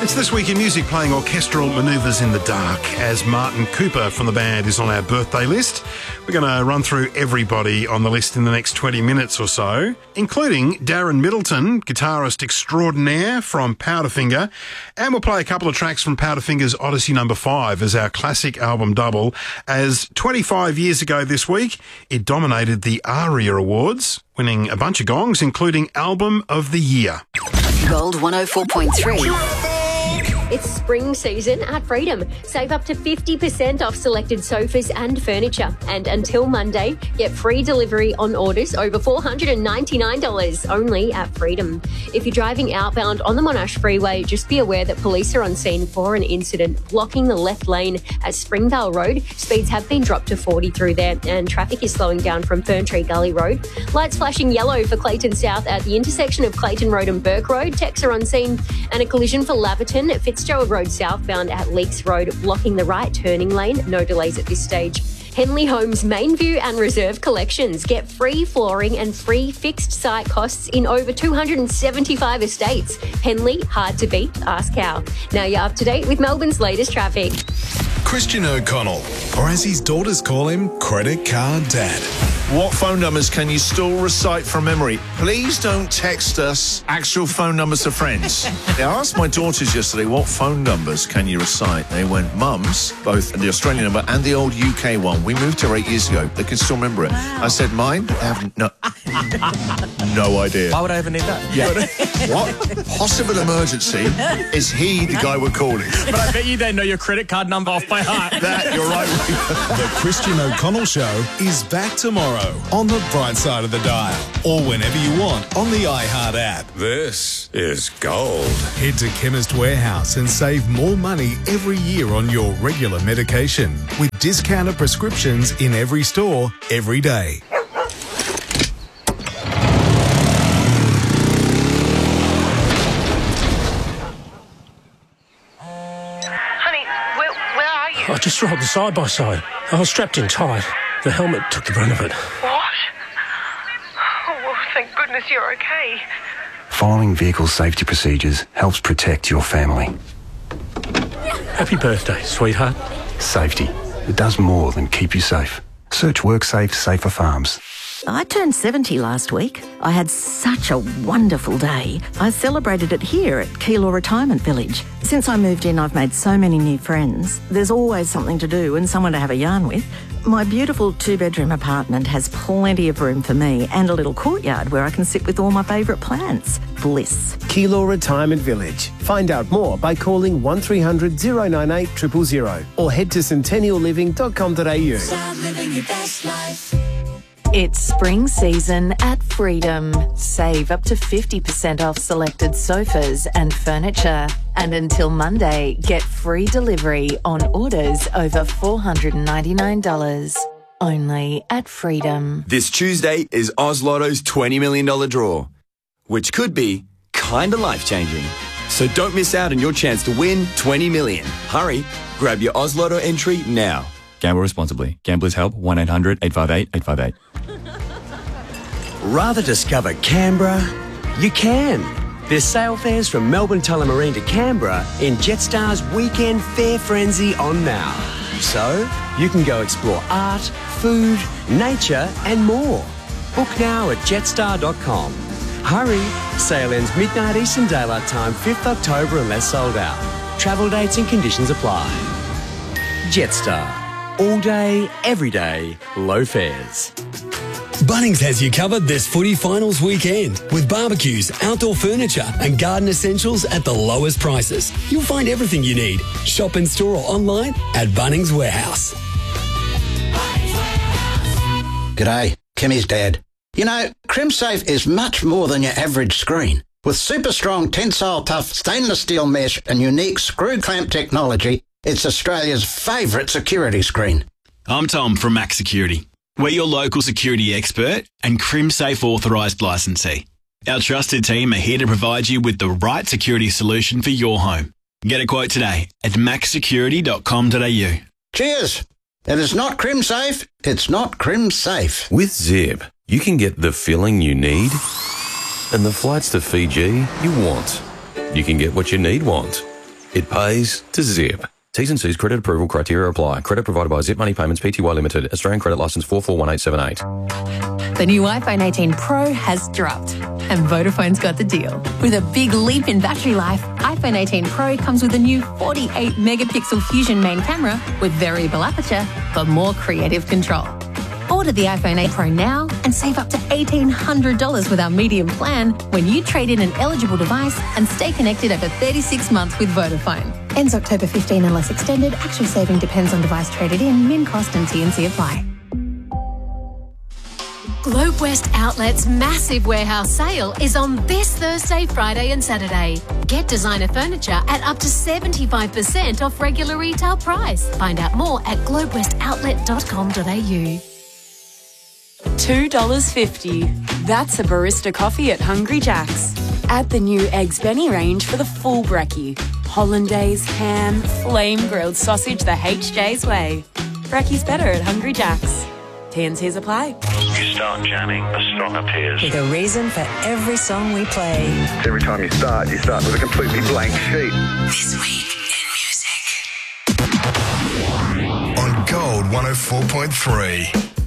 It's This Week in Music, playing orchestral manoeuvres in the dark as Martin Cooper from the band is on our birthday list. We're going to run through everybody on the list in the next 20 minutes or so, including Darren Middleton, guitarist extraordinaire from Powderfinger. And we'll play a couple of tracks from Powderfinger's Odyssey No. 5 as our classic album double, as 25 years ago this week, it dominated the ARIA Awards, winning a bunch of gongs, including Album of the Year. Gold 104.3. It's spring season at Freedom. Save up to 50% off selected sofas and furniture. And until Monday, get free delivery on orders over $499 only at Freedom. If you're driving outbound on the Monash Freeway, just be aware that police are on scene for an incident blocking the left lane at Springvale Road. Speeds have been dropped to 40 through there and traffic is slowing down from Ferntree Gully Road. Lights flashing yellow for Clayton South at the intersection of Clayton Road and Burke Road. Techs are on scene, and a collision for Laverton at Fitzgerald Road southbound at Leaks Road, blocking the right turning lane. No delays at this stage. Henley Homes Main View and Reserve collections. Get free flooring and free fixed site costs in over 275 estates. Henley, hard to beat, ask how. Now you're up to date with Melbourne's latest traffic. Christian O'Connell, or as his daughters call him, Credit Card Dad. What phone numbers can you still recite from memory? Please don't text us actual phone numbers to friends. I asked my daughters yesterday, what phone numbers can you recite? They went, Mum's, both the Australian number and the old UK one. We moved here 8 years ago. They can still remember it. Wow. I said, mine? They have no idea. Why would I ever need that? Yeah. What possible emergency is he the guy we're calling? But I bet you they know your credit card number off by heart. That, you're right. The Christian O'Connell Show is back tomorrow on the bright side of the dial, or whenever you want on the iHeart app. This is gold. Head to Chemist Warehouse and save more money every year on your regular medication with discounted prescriptions in every store, every day. Honey, where are you? I just rolled the side-by-side. I was strapped in tight. The helmet took the brunt of it. What? Oh, well, thank goodness you're okay. Following vehicle safety procedures helps protect your family. Happy birthday, sweetheart. Safety. It does more than keep you safe. Search WorkSafe Safer Farms. I turned 70 last week. I had such a wonderful day. I celebrated it here at Keilor Retirement Village. Since I moved in, I've made so many new friends. There's always something to do and someone to have a yarn with. My beautiful 2-bedroom apartment has plenty of room for me and a little courtyard where I can sit with all my favourite plants. Bliss. Keilor Retirement Village. Find out more by calling 1300 098 000 or head to centennialliving.com.au. Start living your best life. It's spring season at Freedom. Save up to 50% off selected sofas and furniture. And until Monday, get free delivery on orders over $499. Only at Freedom. This Tuesday is Oz Lotto's $20 million draw, which could be kinda life-changing. So don't miss out on your chance to win $20 million. Hurry, grab your Oz Lotto entry now. Gamble responsibly. Gamblers Help 1-800-858-858. Rather discover Canberra? You can. There's sail fares from Melbourne Tullamarine to Canberra in Jetstar's Weekend Fair Frenzy on now. So you can go explore art, food, nature and more. Book now at jetstar.com. Hurry, sail ends midnight Eastern Daylight Time 5th October unless sold out. Travel dates and conditions apply. Jetstar. All day, every day, low fares. Bunnings has you covered this footy finals weekend with barbecues, outdoor furniture and garden essentials at the lowest prices. You'll find everything you need. Shop in store or online at Bunnings Warehouse. G'day, Kimmy's dad. You know, CrimSafe is much more than your average screen. With super strong tensile tough stainless steel mesh and unique screw clamp technology, it's Australia's favourite security screen. I'm Tom from Max Security. We're your local security expert and CrimSafe authorised licensee. Our trusted team are here to provide you with the right security solution for your home. Get a quote today at maxsecurity.com.au. Cheers! If it's not CrimSafe, it's not CrimSafe. With Zip, you can get the filling you need and the flights to Fiji you want. You can get what you need want. It pays to Zip. T's and C's credit approval criteria apply. Credit provided by Zip Money Payments Pty Limited. Australian credit licence 441878. The new iPhone 18 Pro has dropped, and Vodafone's got the deal. With a big leap in battery life, iPhone 18 Pro comes with a new 48-megapixel Fusion main camera with variable aperture for more creative control. Order the iPhone 8 Pro now and save up to $1,800 with our medium plan when you trade in an eligible device and stay connected over 36 months with Vodafone. Ends October 15 unless extended. Actual saving depends on device traded in. Min cost and T&C apply. Globe West Outlet's massive warehouse sale is on this Thursday, Friday and Saturday. Get designer furniture at up to 75% off regular retail price. Find out more at globewestoutlet.com.au. $2.50. That's a barista coffee at Hungry Jack's. Add the new Eggs Benny range for the full brekkie. Hollandaise, ham, flame-grilled sausage the HJ's way. Brekkie's better at Hungry Jack's. T&Cs apply. You start jamming, the song appears. With a reason for every song we play. Every time you start with a completely blank sheet. This week in music. On Gold 104.3.